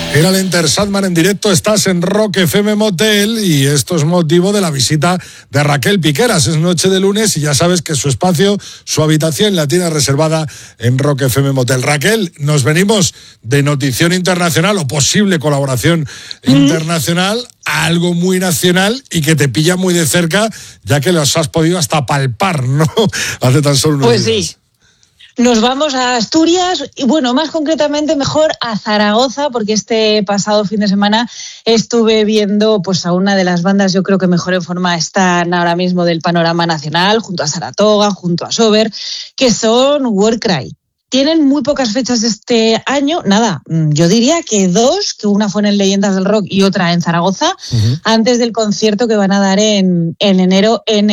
Era el Enter Sandman en directo, estás en Rock FM Motel y esto es motivo de la visita de Raquel Piqueras. Es noche de lunes y ya sabes que su espacio, su habitación la tiene reservada en Rock FM Motel. Raquel, nos venimos de notición internacional o posible colaboración internacional a algo muy nacional y que te pilla muy de cerca, ya que los has podido hasta palpar, ¿no? Hace tan solo unos días. Pues sí. Nos vamos a Asturias y, bueno, más concretamente mejor a Zaragoza, porque este pasado fin de semana estuve viendo pues a una de las bandas, yo creo que mejor en forma están ahora mismo del panorama nacional, junto a Saratoga, junto a Sober, que son Warcry. Tienen muy pocas fechas este año, nada, yo diría que dos, que una fue en Leyendas del Rock y otra en Zaragoza, antes del concierto que van a dar en enero en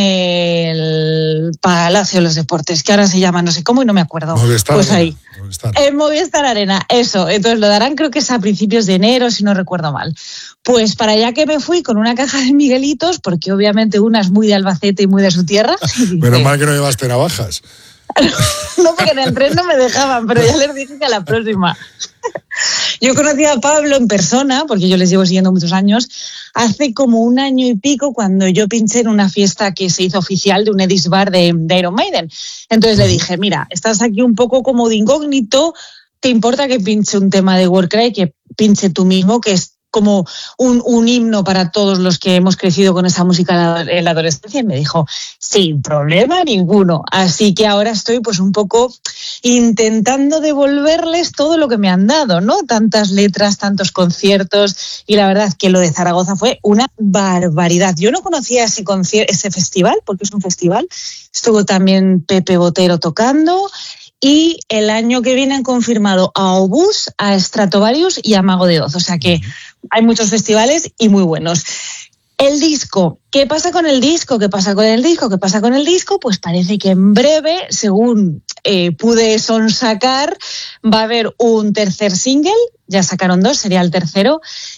el Palacio de los Deportes, que ahora se llama no sé cómo y no me acuerdo. Movistar pues ahí, Movistar. En Movistar Arena, eso. Entonces lo darán, creo que es a principios de enero, si no recuerdo mal. Pues para allá que me fui con una caja de Miguelitos, porque obviamente una es muy de Albacete y muy de su tierra. Menos mal que no llevaste navajas. No, porque en el tren no me dejaban, pero ya les dije que a la próxima. Yo conocí a Pablo en persona, porque yo les llevo siguiendo muchos años, hace como un año y pico, cuando yo pinché en una fiesta que se hizo oficial de un Edis Bar de Iron Maiden. Entonces le dije, mira, estás aquí un poco como de incógnito, ¿te importa que pinche un tema de Warcry, que pinche tú mismo, que es como un himno para todos los que hemos crecido con esa música en la adolescencia? Y me dijo, sin problema ninguno. Así que ahora estoy pues un poco intentando devolverles todo lo que me han dado, ¿no? Tantas letras, tantos conciertos, y la verdad que lo de Zaragoza fue una barbaridad. Yo no conocía ese festival, porque es un festival. Estuvo también Pepe Botero tocando. Y el año que viene han confirmado a Obús, a Stratovarius y a Mago de Oz. O sea que hay muchos festivales y muy buenos. El disco. ¿Qué pasa con el disco? ¿Qué pasa con el disco? ¿Qué pasa con el disco? Pues parece que en breve, según pude sonsacar, va a haber un tercer single. Ya sacaron 2, sería el tercero.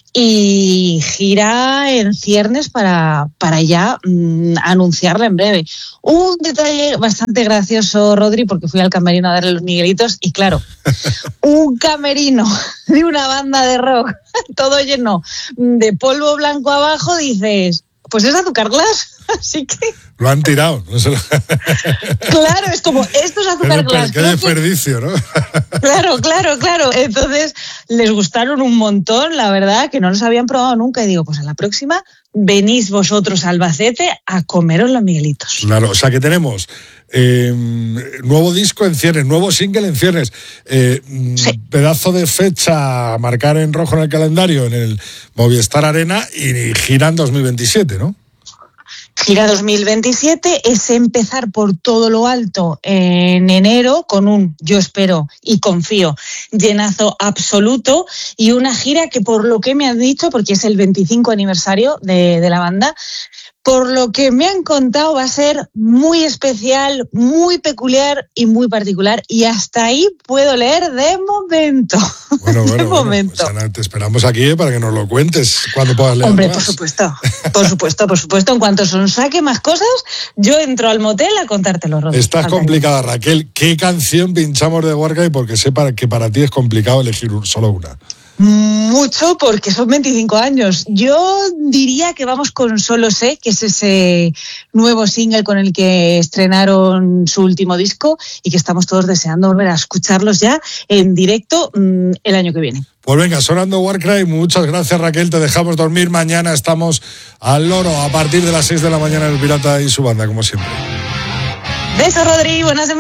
Y gira en ciernes para ya anunciarla en breve. Un detalle bastante gracioso, Rodri, porque fui al camerino a darle los Miguelitos y claro, un camerino de una banda de rock todo lleno de polvo blanco abajo, dices, pues es Azúcar Glass. Así que lo han tirado. No se lo... Claro, es como, esto es Azúcar Glass. Qué desperdicio, ¿no? Claro. Entonces, les gustaron un montón, la verdad, que no los habían probado nunca. Y digo, pues a la próxima venís vosotros a Albacete a comeros los Miguelitos. Claro, o sea que tenemos nuevo disco en ciernes, nuevo single en ciernes, sí. Pedazo de fecha a marcar en rojo en el calendario en el Movistar Arena y gira en 2027, ¿no? Gira 2027 es empezar por todo lo alto en enero con un, yo espero y confío, llenazo absoluto, y una gira que, por lo que me han dicho, porque es el 25 aniversario de la banda, por lo que me han contado va a ser muy especial, muy peculiar y muy particular, y hasta ahí puedo leer de momento. Bueno, pues, Ana, te esperamos aquí para que nos lo cuentes cuando puedas leer. Hombre, más. por supuesto. En cuanto son saque más cosas, yo entro al motel a contártelo, Rodri. Estás complicada, Raquel. ¿Qué canción pinchamos de Warcry? Porque sé que para ti es complicado elegir solo una. Mucho, porque son 25 años. Yo diría que vamos con Solo Sé, que es ese nuevo single con el que estrenaron su último disco y que estamos todos deseando volver a escucharlos ya en directo el año que viene. Pues venga, sonando Warcry. Muchas gracias, Raquel. Te dejamos dormir. Mañana estamos al loro a partir de las 6 de la mañana en El Pirata y su banda, como siempre. Besos, Rodri. Buenas semanas.